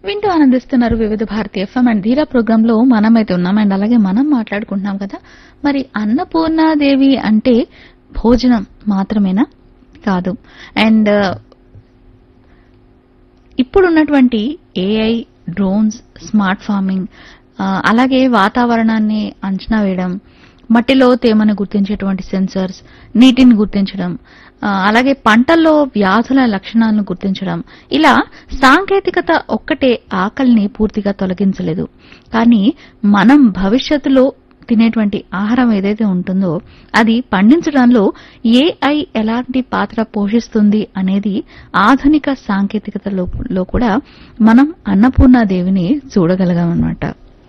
వింటూ ఆనందిస్తున్నారు వివిధ భారతి ఎఫ్ఎం అండ్ ధీరా ప్రోగ్రామ్ లో మనమైతే ఉన్నాం. అండ్ అలాగే మనం మాట్లాడుకుంటున్నాం కదా, మరి అన్నపూర్ణాదేవి అంటే భోజనం మాత్రమేనా? కాదు. అండ్ ఇప్పుడున్నటువంటి ఏఐ, డ్రోన్స్, స్మార్ట్ ఫార్మింగ్, అలాగే వాతావరణాన్ని అంచనా వేయడం, మట్టిలో తేమను గుర్తించేటువంటి సెన్సర్స్, నీటిని గుర్తించడం, అలాగే పంటల్లో వ్యాధుల లక్షణాలను గుర్తించడం, ఇలా సాంకేతికత ఒక్కటే ఆకలిని పూర్తిగా తొలగించలేదు. కానీ మనం భవిష్యత్తులో తినేటువంటి ఆహారం ఏదైతే ఉంటుందో అది పండించడంలో ఏఐ ఎలాంటి పాత్ర పోషిస్తుంది అనేది ఆధునిక సాంకేతికతలో కూడా మనం అన్నపూర్ణాదేవిని చూడగలగామన్నమాట.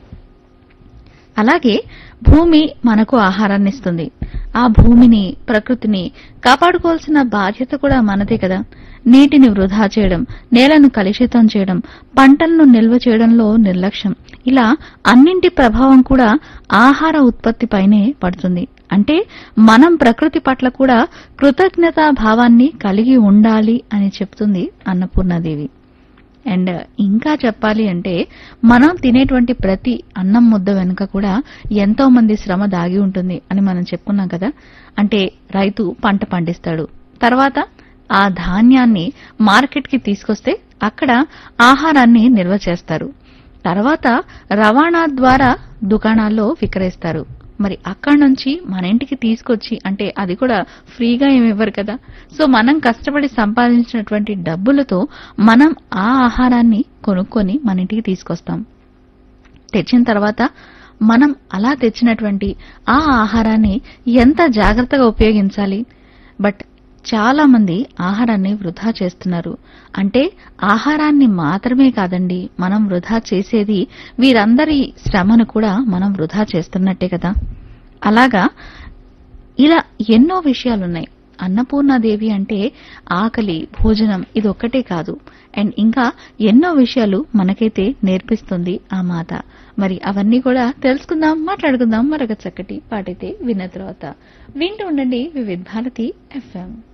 అలాగే భూమి మనకు ఆహారాన్ని ఇస్తుంది. ఆ భూమిని, ప్రకృతిని కాపాడుకోవాల్సిన బాధ్యత కూడా మనదే కదా. నీటిని వృధా చేయడం, నేలను కలుషితం చేయడం, పంటలను నిల్వ చేయడంలో నిర్లక్ష్యం, ఇలా అన్నింటి ప్రభావం కూడా ఆహార ఉత్పత్తిపైనే పడుతుంది. అంటే మనం ప్రకృతి పట్ల కూడా కృతజ్ఞతా భావాన్ని కలిగి ఉండాలి అని చెప్తుంది అన్నపూర్ణాదేవి. అండ్ ఇంకా చెప్పాలి అంటే మనం తినేటువంటి ప్రతి అన్నం ముద్ద వెనుక కూడా ఎంతో మంది శ్రమ దాగి ఉంటుంది అని మనం చెప్పుకున్నాం కదా. అంటే రైతు పంట పండిస్తాడు, తర్వాత ఆ ధాన్యాన్ని మార్కెట్కి తీసుకొస్తే అక్కడ ఆహారాన్ని నిల్వ చేస్తారు, తర్వాత రవాణా ద్వారా దుకాణాల్లో విక్రయిస్తారు. మరి అక్కడి నుంచి మన ఇంటికి తీసుకొచ్చి, అంటే అది కూడా ఫ్రీగా ఏమి ఇవ్వరు కదా. సో మనం కష్టపడి సంపాదించినటువంటి డబ్బులతో మనం ఆ ఆహారాన్ని కొనుక్కొని మన ఇంటికి తీసుకొస్తాం. తెచ్చిన తర్వాత మనం అలా తెచ్చినటువంటి ఆ ఆహారాన్ని ఎంత జాగ్రత్తగా ఉపయోగించాలి. బట్ చాలా మంది ఆహారాన్ని వృధా చేస్తున్నారు. అంటే ఆహారాన్ని మాత్రమే కాదండి, మనం వృధా చేసేది వీరందరి శ్రమను కూడా మనం వృధా చేస్తున్నట్టే కదా. అలాగా ఇలా ఎన్నో విషయాలున్నాయి. అన్నపూర్ణాదేవి అంటే ఆకలి, భోజనం ఇదొక్కటే కాదు, అండ్ ఇంకా ఎన్నో విషయాలు మనకైతే నేర్పిస్తుంది ఆ మాత. మరి అవన్నీ కూడా తెలుసుకుందాం, మాట్లాడుకుందాం మరొక చక్కటి పాటైతే విన్న తర్వాత. వింటూ ఉండండి వివిధ భారతి ఎఫ్ఎం.